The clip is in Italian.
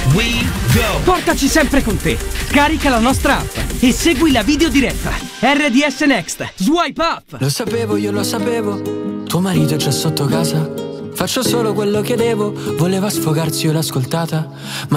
we go. Portaci sempre con te. Scarica la nostra app e segui la videodiretta. RDS Next. Swipe up. Lo sapevo, io lo sapevo. Tuo marito è già sotto casa. Faccio solo quello che devo. Voleva sfogarsi, io l'ho ascoltata.